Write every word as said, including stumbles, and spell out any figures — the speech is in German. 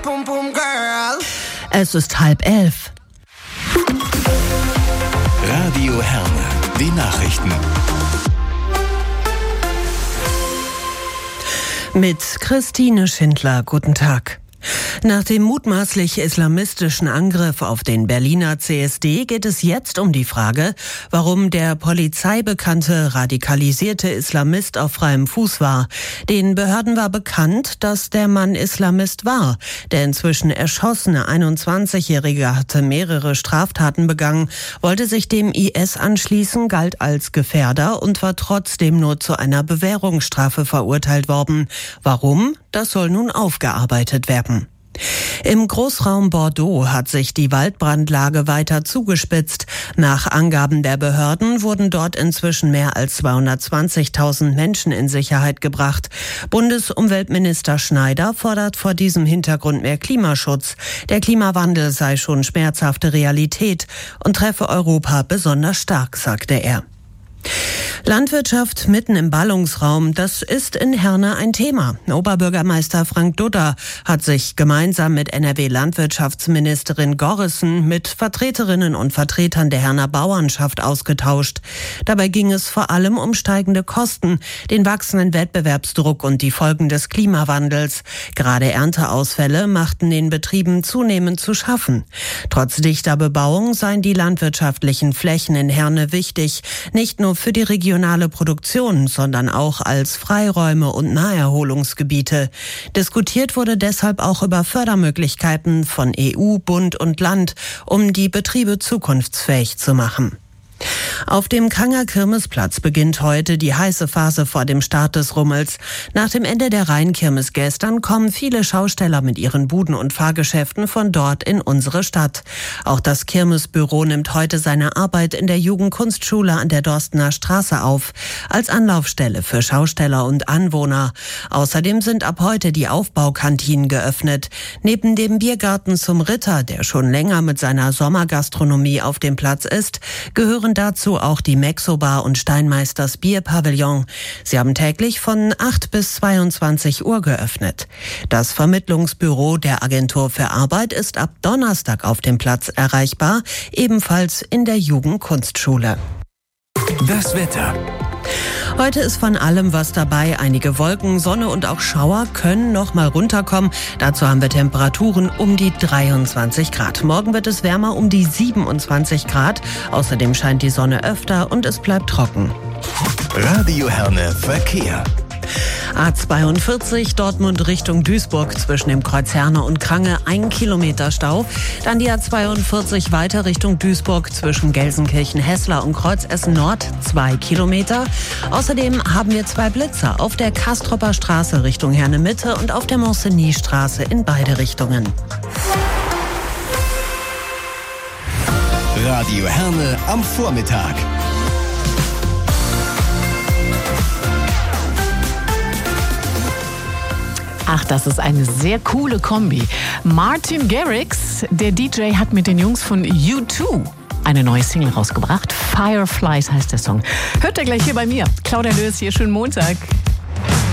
pum pum girl. Es ist halb elf. Radio Herne, die Nachrichten. Mit Christine Schindler, guten Tag. Nach dem mutmaßlich islamistischen Angriff auf den Berliner C S D geht es jetzt um die Frage, warum der polizeibekannte radikalisierte Islamist auf freiem Fuß war. Den Behörden war bekannt, dass der Mann Islamist war. Der inzwischen erschossene einundzwanzigjährige hatte mehrere Straftaten begangen, wollte sich dem I S anschließen, galt als Gefährder und war trotzdem nur zu einer Bewährungsstrafe verurteilt worden. Warum? Das soll nun aufgearbeitet werden. Im Großraum Bordeaux hat sich die Waldbrandlage weiter zugespitzt. Nach Angaben der Behörden wurden dort inzwischen mehr als zweihundertzwanzigtausend Menschen in Sicherheit gebracht. Bundesumweltminister Schneider fordert vor diesem Hintergrund mehr Klimaschutz. Der Klimawandel sei schon schmerzhafte Realität und treffe Europa besonders stark, sagte er. Landwirtschaft mitten im Ballungsraum, das ist in Herne ein Thema. Oberbürgermeister Frank Dudda hat sich gemeinsam mit N R W-Landwirtschaftsministerin Gorrissen mit Vertreterinnen und Vertretern der Herner Bauernschaft ausgetauscht. Dabei ging es vor allem um steigende Kosten, den wachsenden Wettbewerbsdruck und die Folgen des Klimawandels. Gerade Ernteausfälle machten den Betrieben zunehmend zu schaffen. Trotz dichter Bebauung seien die landwirtschaftlichen Flächen in Herne wichtig, nicht nur für die regionale Produktion, sondern auch als Freiräume und Naherholungsgebiete. Diskutiert wurde deshalb auch über Fördermöglichkeiten von E U, Bund und Land, um die Betriebe zukunftsfähig zu machen. Auf dem Kranger Kirmesplatz beginnt heute die heiße Phase vor dem Start des Rummels. Nach dem Ende der Rheinkirmes gestern kommen viele Schausteller mit ihren Buden und Fahrgeschäften von dort in unsere Stadt. Auch das Kirmesbüro nimmt heute seine Arbeit in der Jugendkunstschule an der Dorstener Straße auf, als Anlaufstelle für Schausteller und Anwohner. Außerdem sind ab heute die Aufbaukantinen geöffnet. Neben dem Biergarten zum Ritter, der schon länger mit seiner Sommergastronomie auf dem Platz ist, gehören dazu auch die Mexobar und Steinmeisters Bierpavillon. Sie haben täglich von acht bis zweiundzwanzig Uhr geöffnet. Das Vermittlungsbüro der Agentur für Arbeit ist ab Donnerstag auf dem Platz erreichbar, ebenfalls in der Jugendkunstschule. Das Wetter. Heute ist von allem was dabei. Einige Wolken, Sonne und auch Schauer können noch mal runterkommen. Dazu haben wir Temperaturen um die dreiundzwanzig Grad. Morgen wird es wärmer um die siebenundzwanzig Grad. Außerdem scheint die Sonne öfter und es bleibt trocken. Radio Herne Verkehr. A zweiundvierzig Dortmund Richtung Duisburg zwischen dem Kreuz Herne und Krange ein Kilometer Stau. Dann die A zweiundvierzig weiter Richtung Duisburg zwischen Gelsenkirchen-Hessler und Kreuzessen Nord zwei Kilometer. Außerdem haben wir zwei Blitzer auf der Kastropper Straße Richtung Herne Mitte und auf der Montcenis-Straße in beide Richtungen. Radio Herne am Vormittag. Ach, das ist eine sehr coole Kombi. Martin Garrix, der D J, hat mit den Jungs von U zwei eine neue Single rausgebracht. Fireflies heißt der Song. Hört ihr gleich hier bei mir. Claudia Löß hier, schönen Montag.